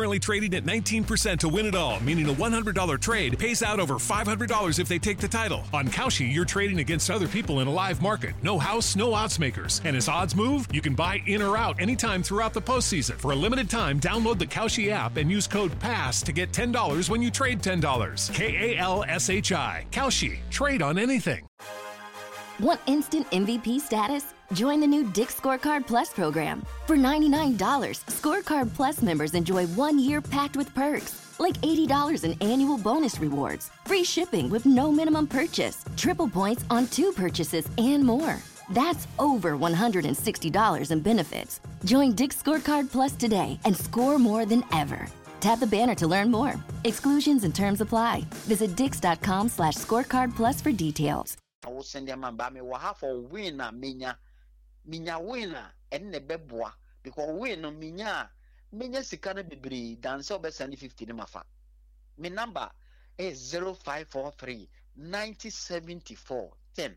currently trading at 19% to win it all, meaning a $100 trade pays out over $500 if they take the title. On Kalshi, you're trading against other people in a live market. No house, no odds makers. And as odds move, you can buy in or out anytime throughout the postseason. For a limited time, download the Kalshi app and use code PASS to get $10 when you trade $10. KALSHI. Kalshi. Trade on anything. Want instant MVP status? Join the new Dick's Scorecard Plus program. For $99, Scorecard Plus members enjoy 1 year packed with perks, like $80 in annual bonus rewards, free shipping with no minimum purchase, triple points on 2 purchases, and more. That's over $160 in benefits. Join Dick's Scorecard Plus today and score more than ever. Tap the banner to learn more. Exclusions and terms apply. Visit dix.com/scorecard plus for details. I will send them and me wa half for winner minya winner and the beboa because win no minya sikana bibri dan so be send 50 ni mafa. My number is 0543 9074 10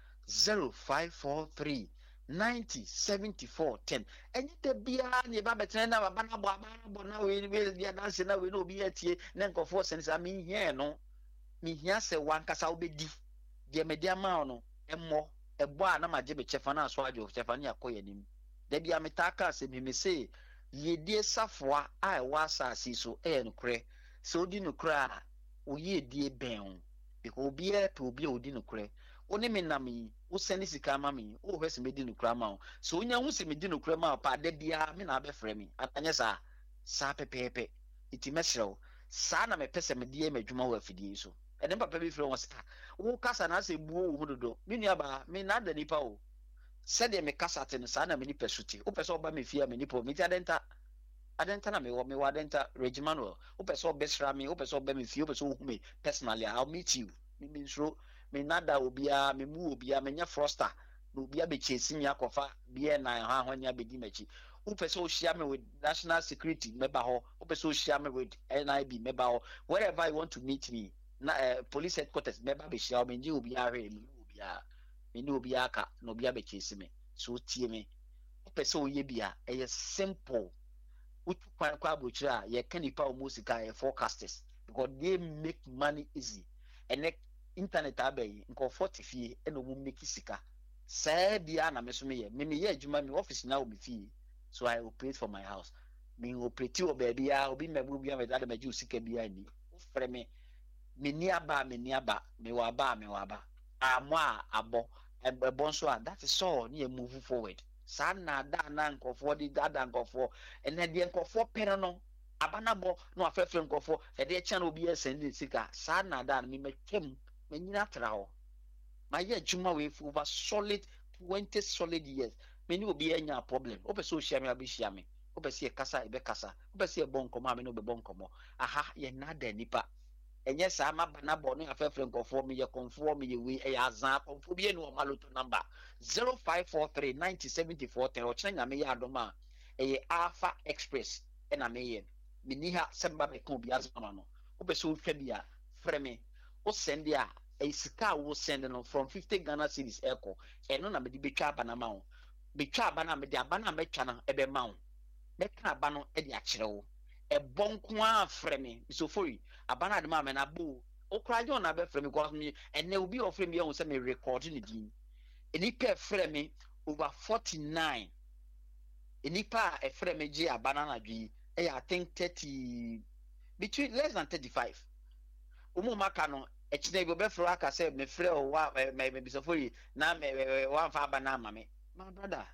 0543 9074 10 and the bia ni ba betre na ba na bo na we dia dance na we no bi atie na nkofo sense ami here no mi hia se wan kasa obedi de media ma no emmo ebo a na maje be chefa na so ajo chefa ni akoye nim da bia metaka se mi se yedie safoa a wa asasi so nokre se odi nokra o yedie ben because obi e pe obi odi nokre oni me na mi wo send sika ma mi wo hwese me di nokra ma so onya hu se me di nokra ma pa da bia me na be frɛ mi atanya sa pepepe iti mesrew sa na me pese me die madwuma wa afidie so ene papa bi frɛ won sa wo kasa na se buo wo dodo me nua ba me na da nipa o se de me kasa te no sa na me nipa suti wo pese oba me fia me nipa o me ti adenta na me wo adenta regimanuel wo pese obesra me wo pese oba me fia wo pese wo hu me personally I'll meet you me nso me nada obia me mu obia me nya froster no obia be chesi mi akofa bia na ha hwanya bedi machi who person share me with national security member ho who person share me with NIB member ho wherever you want to meet me na police headquarters member be share me ndi obia hwe me ni obia ka no obia be chesi me so tie me who person oye bia e simple utu kwan kwa abochira ye kanipa omosika e forecasters because they make money easy and internet abey nko 40 fie eno mu make sika say bia na me so me ye adwuma me office na obi fie so I operate for my house me operate o baby a obi mebu bia me da maju sika bia ni ofre me ni aba me wa ba amo a abo ebo so a that is all na move forward sa na da na nkofo di da nkofo ene de nkofo pere no abanabo no afefre nkofo e de cha na obi esend sika sa na da me metwem menyina trawo my year juma we over solid 20 solid years many will be any problem ope so share me abi share me ope se kasa ebe kasa ope se bon komo me no be bon komo aha ye na da nipa enye sa ma bana bo no afefre nkofo me ye konfo me ye we e azan konfo bi enu o maloto number 0543 9074 10 o chenya me ya adoma e Alpha Express e na me ye me ni ha semba me kon bi azama no ope so hwe bia frɛ me o send ya a sika wo send no from 50 Ghana cedis echo eno na me di betwa abana ma wo betwa abana me di abana metwa na ebe ma wo meka abano e di akere wo e bonko a frɛ me so fori abana de ma me na bo o kra jo na be frɛ me because me ene obi o frɛ me e say me record ni din eni pe frɛ me over 49 eni pa e frɛ me je abana na dwi e I think 30 between less than 35 umu maka no echine go be fro aka say me frɛ o wa me bisofori na me wa fa aba na mame my brother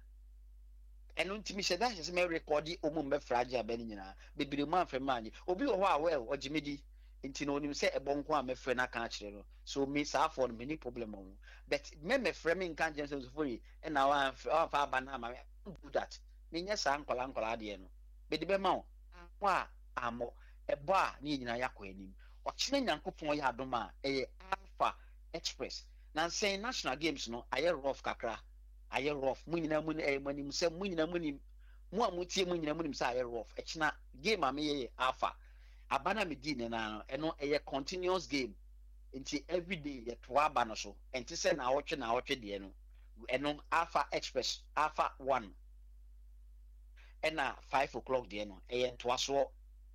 enu ntimi she that she me record omu me frage aba ni nyina bebire mu afrɛ manye obi wo ho a well ogimedi nti no onim say ebonko a me frɛ na kan akire no so me sa for no me problem on but me frɛ me nkan je bisofori e na wa fa aba na mame do that me nya sa nkola de no bedi be ma wo amo ebo a ni nyina yakɔ anim ochine nyankopon ya adoma Alpha Express na say national games no aye rough kakra aye rough munyina manim se munyina munim mu amutie munyina munim se aye rough echina game ame ye Alpha abana me di na eno continuous game nti every day ye to aba no so enti se na awotwe de no eno Alpha Express Alpha 1 ena 5 o'clock de no to aso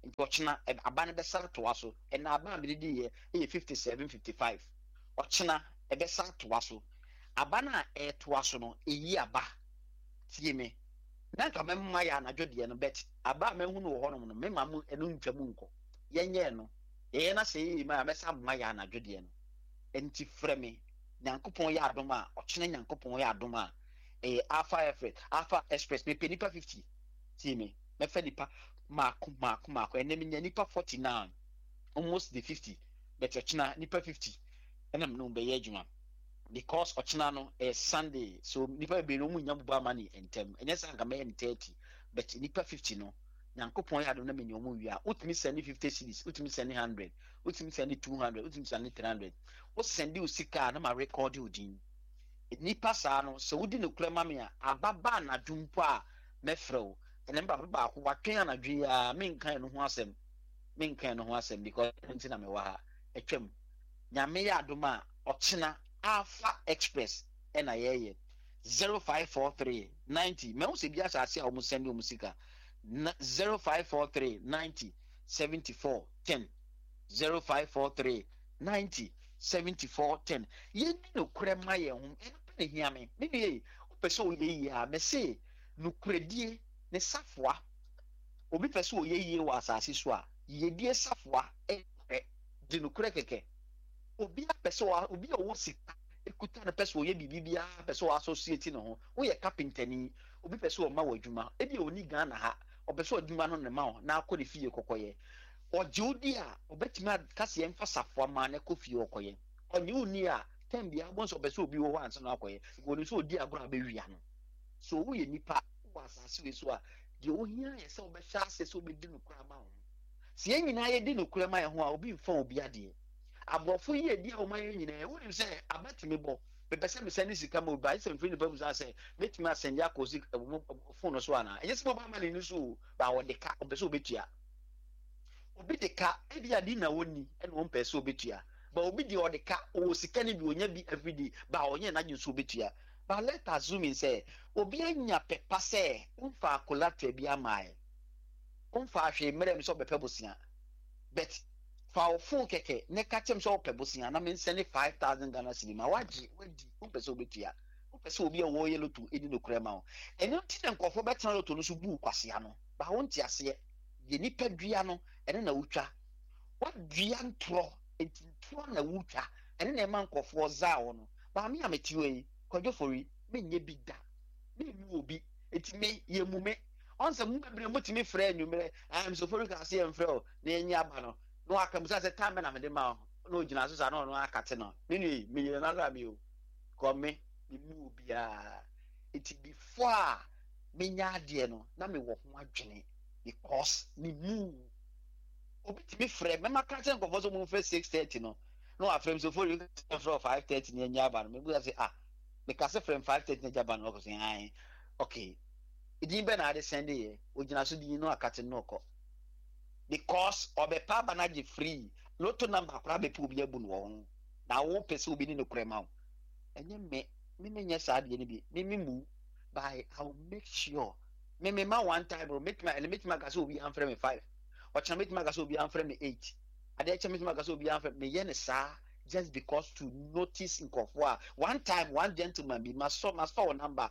ochina aba no be sar to aso na aba me di ye 57 55 ochina e be sar to aso aba na e to aso no eyi aba tie me na ka memma ya na dwode no bet aba me hu no wo hono no memma mu eno ntwamu nko yenye no ye na sei ma me sa mma ya na dwode no enti frɛ me nyankopon ya adom a ochina nyankopon ya adom a alpha express me pe nipa 50 tie me me fa nipa mako ene me nya nipa 49 almost the 50 but ochina nipa 50 ena me no be ye adwuma because ochina no Sunday so nipa be no mu nya buba mani entem enye sa nka me 30 but nipa 50 no nyankopon ya adom na me nya omu wi a utimi send 50 cedis utimi send 100 utimi send 200 utimi send 300 o send u sika na ma record udin nipa saa no so wudi no kura mame a ababa na dumpo a mefrew ene baba ko watwen anadwe a menkan no ho asem because nti na me wa ha etwam nyame ya adoma ochina alpha express ena yeye 0543 90 me wo se bia asase a wo send wo sika 0543 90 74 10 0543 90 74 10 ye no kura maye ho ene hia me bi opese o ye yi a me se no kuradie ne safoa obi pese o ye yi wa asase so a ye die safoa di no kura keke obi apese obi o sika ekuta na pese o ye bibia pese o associate no ho wo ye carpenter ni obi pese o ma wadwuma ebi oni Ghana ha opese odwuma no ne ma ho na akọ ne fie kokoye ojudi a obetimi akase emfa safoa ma na kofie okoye onye uni a tembi abonso opese obi wo anse no akoye go ni so odi agoro abewia no so wo ye nipa wo asase we so a de ohia ye se obehwa ase so obedi no kura ma ho se enyina ye di no kura ma ye ho a obi mfa obi ade abrofo ye di a o ma ye nyina wo ni se abatimi bo bepese me send sika mo ba ise mfiri ba mu say metimi asend ya kosi phone so ana yes mo ba ma ni so ba wo de ka opese obetua obi de ka ebi adi na woni ene won pese obetua ba obi de odeka o sika ni bi onya bi everyday ba onye na nyu so obetua ba let assume say obi anya pepa say unfa collateral bi amae unfa hwe merem so bepe bosia bet fa ofun keke ne ka chem so bepe bosia na men send 5000 Ghana cedi ma wadi un pese obetua un pese obi a wo yelo to edi no krema o ene ti den kofo betena lo to no so bu kwasea no ba won ti ase ye nipa dua no ene na wutwa wadua ntro ntro na wutwa ene na ema nkofo za wo no ba me ametiwe yi kwadwo fori menye bi da me mi obi etime ye mume onse mu bebre motime frɛ anwumere am so fori ka se emfrɛ o na enyi aba no no akam sa se time na me de ma no gina so sa no akate no me me ye na ra mi o come me mu obi a eti before me nya ade no na me wo ho adwene because me mu obi ti me frɛ me maka ten ko so mu frɛ 6:30 no afrɛ so for you frɛ 5:30 na nya aba no me go say me ka se frɛ 5:30 na nya aba no ko say ai okay idin be na ade send ye ogina so di no akate no ko because obepa banaje free lotto number akra be pu obi abu no ho na wo pese obi ni no krema o enye me nya sa ade ni bi me mu by I will make sure me ma one time bro make my ga so obi am frɛ me 5 ochana make my ga so obi am frɛ me 8 ade eche make my ga so obi am frɛ me ye ne sa just because to notice in Kofwa. One time, one gentleman be my number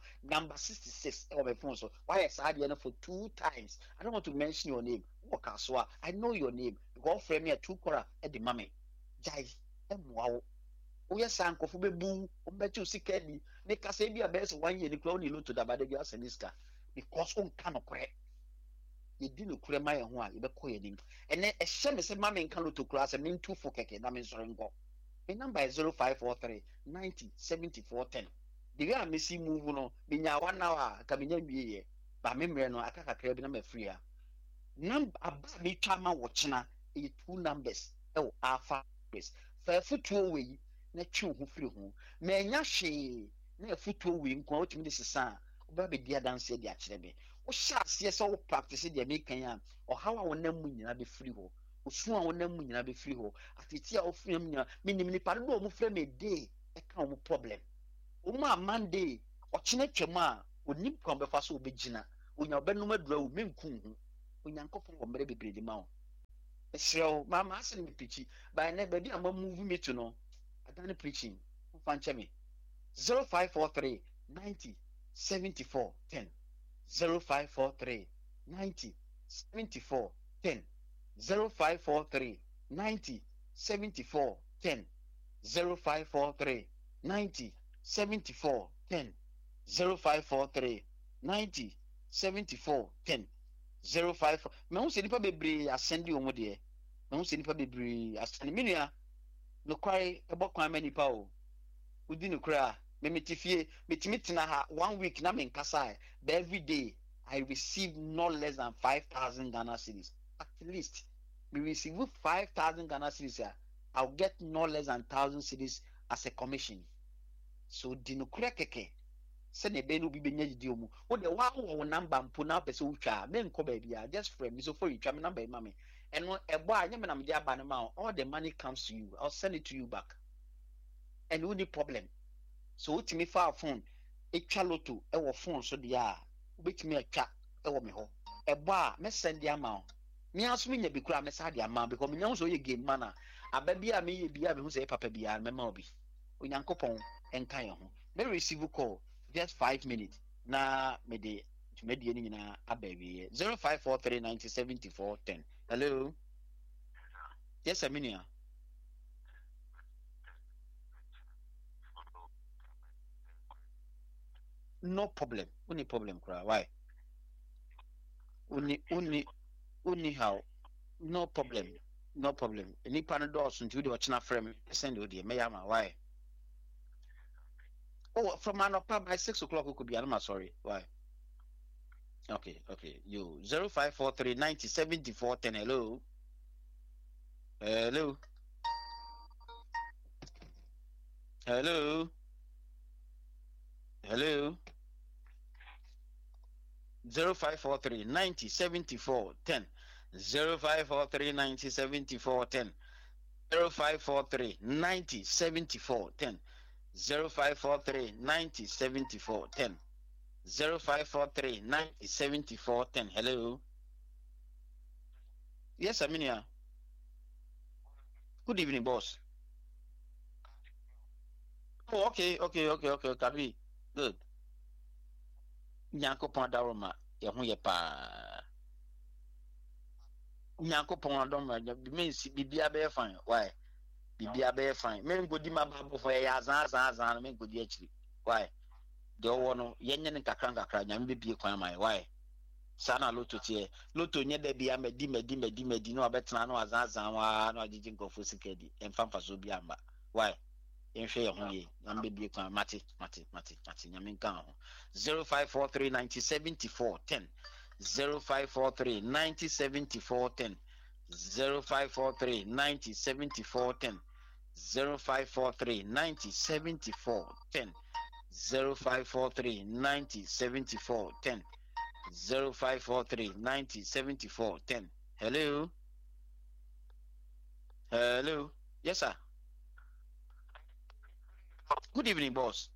66 on my phone. So why I said for 2 times. I don't want to mention your name. I know your name. Go frame me a 2 quarter at the mommy. Jai, wow. Oh yes, uncle for boo. Bet you see Kelly. Make us be a best 1 year. The clone you to the bad girls and this car because on cannot correct. You didn't clear my own. You be quitting. And then a shame is a mammy can to class and mean 2 for keke. That means go. My number is 0543 90 74 10. The way I may see move no, be now 1 hour, coming in ye, but memory no, I can't crab number free. Number about me, Chama watching 2 numbers. Oh, alpha place. Fair foot 2 away, net 2 who flew home. May yashi, near foot 2 wing, quote me this is son. Baby dear dance said the actually. O shall see us all practice the American or how I will never win be free. Osun awon na mu nyina be free ho atiti a ofia mu nyina minimini pare do mo frɛ me day e ka mo problem o ma Monday o chene twam a onim kon be fa so obegina onya obenum adura o menkun hu onyankopon wo mere bebrede ma wo So mama ask me preaching. By never be a move me to know. I done preaching. Fanche me. 0543 90 74 10. 0543 90 74 10. 0543 90 74 10. 0543 90 74 10. 0543 90 74 10. 05. Me who say nipa bebree ascend you omo de. Me who say nipa bebree ascend me nua. No kwai ebo kwan ma nipa o. Udi no kra me metifie metimi tena ha 1 week na me nkasa but every day I receive no less than 5,000 Ghana cedis. At least we receive 5,000 Ghana cedis. I'll get no less than 1,000 cedis as a commission. So dino kra keke. Send a benu be benedi omu. O de wa number mpo na pese utwa. Me nko ba bia just frame me so for you twa me number mama. And no ebo anya me na me dia ba ma all the money comes to you. I'll send it to you back. And no any problem. So utimi fa phone etwa loto e wo phone so dia ubetimi atwa e wo me ho. Ebo a me send dia ma. Me aso me nya bi kura me sa dia ma because me nya so ye game man a aba bia me ye bia be hu say papa bia me ma obi. Onyankopon enka ye ho. Me receive call just 5 minutes na me de tumedie ni nyina abawie 0543907410. Hello. Yes, Aminia. No problem. Only problem cry. Why? Only how? No problem. No problem. Any panados until the watching frame send you the mayama. Why? Oh, from an up by 6 o'clock could be I'm sorry. Why? Okay. You 0543907410. Hello. Hello. Hello. Hello. 0543907410. 0543907410. 0543907410. 0543907410. 0543907410. Hello. Yes, Aminia. Good evening, boss. Oh, okay. Kabi. Good. Nyankopon daroma ye ho ye pa. Nyankopon adoma bi mensi bibia be fine. Why? Bibia be fine. Men godi ma babo for ye azan men godi akiri. Why? De wo no ye nye ne kakra nyame be bie kwan mai. Why? Sana loto tie. Loto nye de bia medi no abetena no azan wa no agigi nkofo sikedi. Emfamfa so bia mba. Why? Nhwe ye ho ye nyambe bie kwa mate nyame nka ho 0543907410 0543907410 0543907410 0543907410 0543907410 0543907410 Hello. Yes, sir. Good evening, boss.